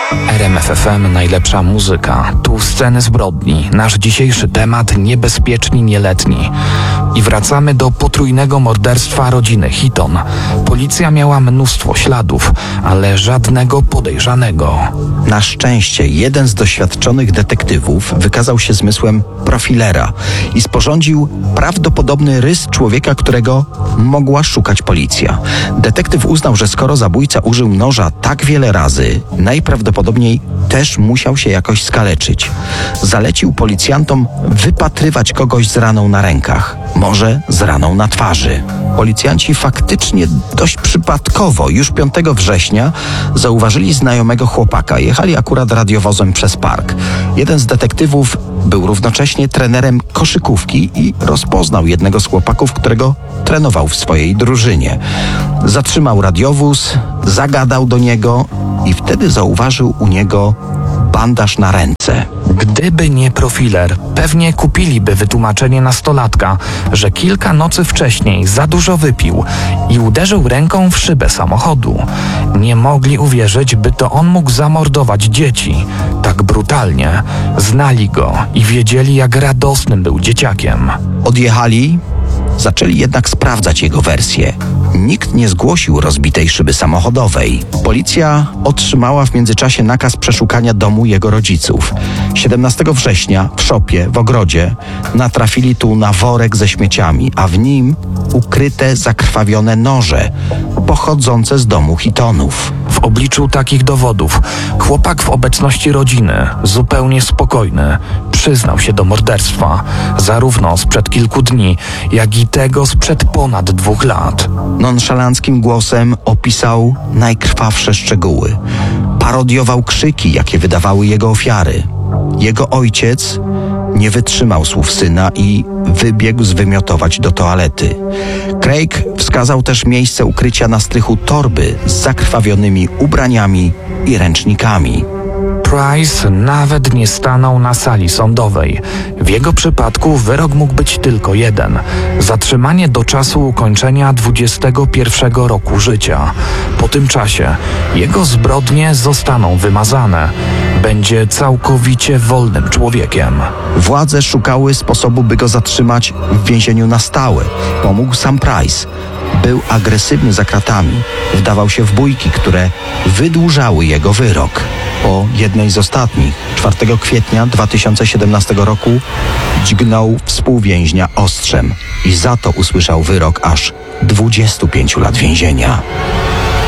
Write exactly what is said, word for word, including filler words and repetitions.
R M F F M, najlepsza muzyka. Tu sceny zbrodni. Nasz dzisiejszy temat: niebezpieczni nieletni. I wracamy do potrójnego morderstwa rodziny Heaton. Policja miała mnóstwo śladów, ale żadnego podejrzanego. Na szczęście jeden z doświadczonych detektywów wykazał się zmysłem profilera i sporządził prawdopodobny rys człowieka, którego mogła szukać policja. Detektyw uznał, że skoro zabójca użył noża tak wiele razy, najprawdopodobniej też musiał się jakoś skaleczyć. Zalecił policjantom wypatrywać kogoś z raną na rękach, może z raną na twarzy. Policjanci faktycznie dość przypadkowo już piątego września zauważyli znajomego chłopaka. Jechali akurat radiowozem przez park. Jeden z detektywów był równocześnie trenerem koszykówki i rozpoznał jednego z chłopaków, którego trenował w swojej drużynie. Zatrzymał radiowóz, zagadał do niego i wtedy zauważył u niego bandaż na ręce. Gdyby nie profiler, pewnie kupiliby wytłumaczenie nastolatka, że kilka nocy wcześniej za dużo wypił i uderzył ręką w szybę samochodu. Nie mogli uwierzyć, by to on mógł zamordować dzieci. Tak brutalnie. Znali go i wiedzieli, jak radosnym był dzieciakiem. Odjechali, zaczęli jednak sprawdzać jego wersję. Nikt nie zgłosił rozbitej szyby samochodowej. Policja otrzymała w międzyczasie nakaz przeszukania domu jego rodziców. siedemnastego września w szopie w ogrodzie natrafili tu na worek ze śmieciami, a w nim ukryte zakrwawione noże pochodzące z domu Heatonów. W obliczu takich dowodów chłopak w obecności rodziny, zupełnie spokojny, przyznał się do morderstwa, zarówno sprzed kilku dni, jak i tego sprzed ponad dwóch lat. Nonszalanckim głosem opisał najkrwawsze szczegóły. Parodiował krzyki, jakie wydawały jego ofiary. Jego ojciec nie wytrzymał słów syna i wybiegł zwymiotować do toalety. Craig wskazał też miejsce ukrycia na strychu torby z zakrwawionymi ubraniami i ręcznikami. Price nawet nie stanął na sali sądowej. W jego przypadku wyrok mógł być tylko jeden. Zatrzymanie do czasu ukończenia dwudziestego pierwszego roku życia. Po tym czasie jego zbrodnie zostaną wymazane. Będzie całkowicie wolnym człowiekiem. Władze szukały sposobu, by go zatrzymać w więzieniu na stałe. Pomógł sam Price. Był agresywny za kratami. Wdawał się w bójki, które wydłużały jego wyrok. Po jednej z ostatnich, czwartego kwietnia dwa tysiące siedemnastego roku, dźgnął współwięźnia ostrzem i za to usłyszał wyrok aż dwudziestu pięciu lat więzienia.